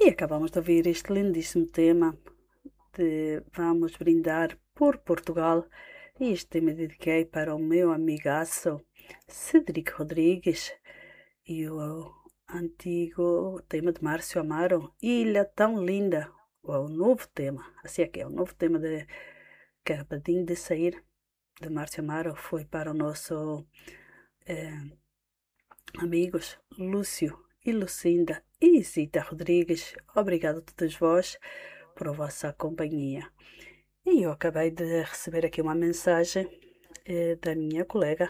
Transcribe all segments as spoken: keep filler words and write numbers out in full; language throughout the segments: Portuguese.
E acabamos de ouvir este lindíssimo tema de Vamos Brindar por Portugal. E este tema dediquei para o meu amigaço Cedric Rodrigues e o antigo tema de Márcio Amaro, Ilha Tão Linda. Ou o novo tema, assim é que é, o novo tema de, que acabadinho de sair de Márcio Amaro foi para o nosso eh, amigos Lúcio e Lucinda e Zita Rodrigues. Obrigado a todos vós por a vossa companhia. E eu acabei de receber aqui uma mensagem eh, da minha colega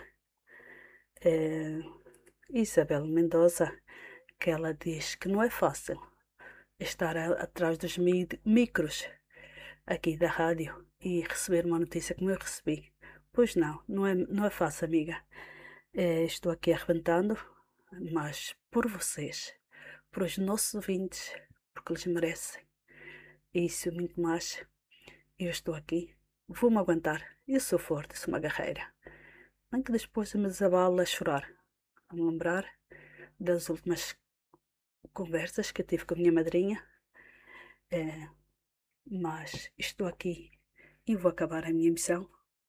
eh, Isabel Mendoza, que ela diz que não é fácil estar a, atrás dos mi micros aqui da rádio e receber uma notícia como eu recebi. Pois não, não é, não é fácil, amiga. Eh, estou aqui arrebentando, mas por vocês, por os nossos ouvintes, porque eles merecem. Isso e muito mais. Eu estou aqui, vou-me aguentar. Eu sou forte, sou uma guerreira. Nem que depois me desabalo a chorar, a me lembrar das últimas conversas que eu tive com a minha madrinha. É, mas estou aqui e vou acabar a minha missão.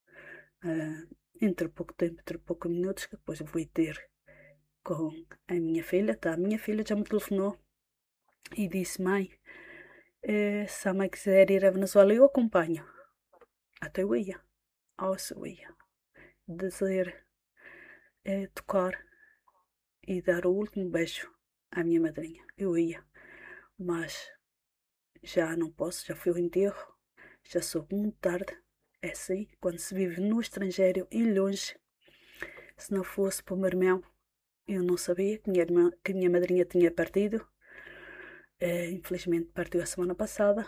É, entre pouco tempo, entre poucos minutos, que depois vou ter com a minha filha. Tá? A minha filha já me telefonou e disse: Mãe, eh, se a mãe quiser ir à Venezuela, eu acompanho. Até eu ia. Oh, se eu ia. Dizer, eh, tocar e dar o último beijo à minha madrinha. Eu ia. Mas já não posso, já fui ao enterro. Já sou muito tarde. É assim, quando se vive no estrangeiro e longe. Se não fosse para o meu irmão, eu não sabia que minha, irmã, que minha madrinha tinha partido. É, infelizmente partiu a semana passada.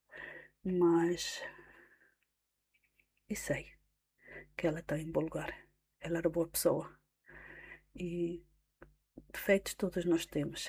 Mas e sei que ela está em bom lugar. Ela era boa pessoa. E defeitos todos nós temos.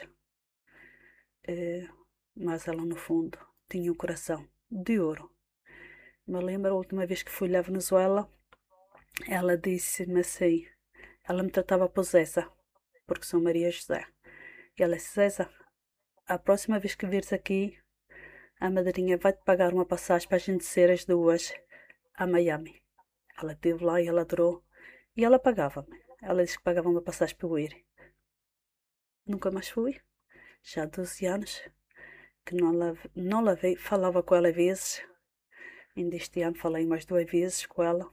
É, mas ela, no fundo, tinha um coração de ouro. Me lembro a última vez que fui à Venezuela, ela disse-me assim: ela me tratava por Zeza, porque sou Maria José. E ela disse: Zeza, a próxima vez que vires aqui, a madrinha vai-te pagar uma passagem para a gente ser as duas a Miami. Ela esteve lá e ela adorou. E ela pagava-me. Ela disse que pagava uma passagem para eu ir. Nunca mais fui. Já há doze anos que não la, não la vi. Falava com ela vezes. Ainda este ano falei mais duas vezes com ela.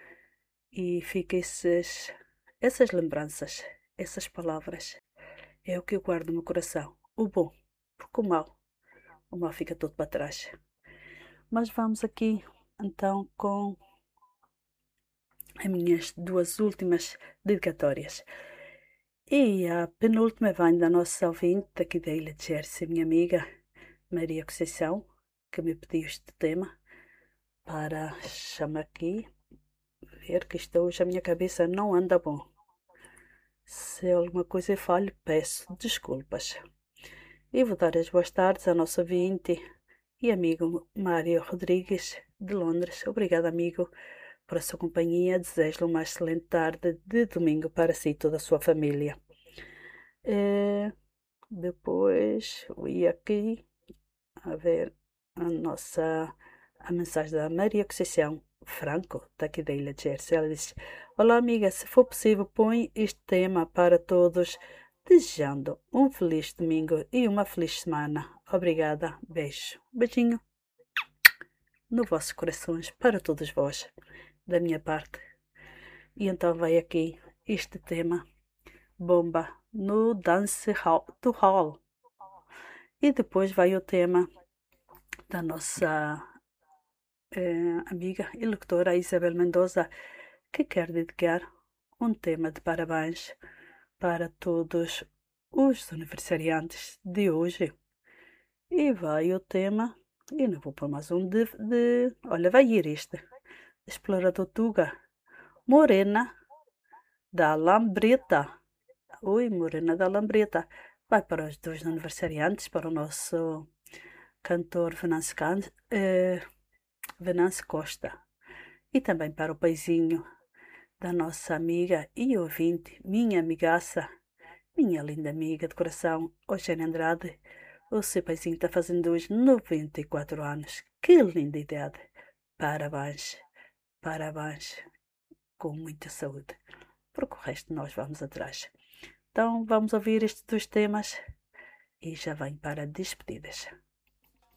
E fica esses, essas lembranças, essas palavras. É o que eu guardo no meu coração. O bom, porque o mal, o mal fica todo para trás. Mas vamos aqui então com as minhas duas últimas dedicatórias. E a penúltima vem da nossa ouvinte aqui da Ilha de Jersey, minha amiga Maria Conceição, que me pediu este tema para chamar aqui, ver que isto hoje a minha cabeça não anda bom. Se alguma coisa falho, peço desculpas. E vou dar as boas tardes à nossa ouvinte e amigo Mário Rodrigues, de Londres. Obrigado, amigo, por a sua companhia. Desejo-lhe uma excelente tarde de domingo para si e toda a sua família. É, depois, eu ia aqui a ver a nossa a mensagem da Maria Conceição Franco, daqui da Ilha de Jersey. Ela diz: Olá, amiga, se for possível, põe este tema para todos, desejando um feliz domingo e uma feliz semana. Obrigada, beijo, beijinho no vossos corações para todos vós, da minha parte. E então vai aqui este tema, bomba no dance hall, do hall. E depois vai o tema da nossa eh, amiga e locutora Isabel Mendoza, que quer dedicar um tema de parabéns para todos os aniversariantes de hoje. E vai o tema, e não vou pôr mais um de, de olha, vai ir este, Explorador Tuga, Morena da Lambreta. Oi, Morena da Lambreta. Vai para os dois aniversariantes, para o nosso cantor Venâncio, Can, eh, Venâncio Costa. E também para o paizinho da nossa amiga e ouvinte, minha amigaça, minha linda amiga de coração, Eugênia Andrade. O seu paizinho está fazendo hoje noventa e quatro anos. Que linda idade! Parabéns, parabéns, com muita saúde, porque o resto nós vamos atrás. Então vamos ouvir estes dois temas e já vem para despedidas.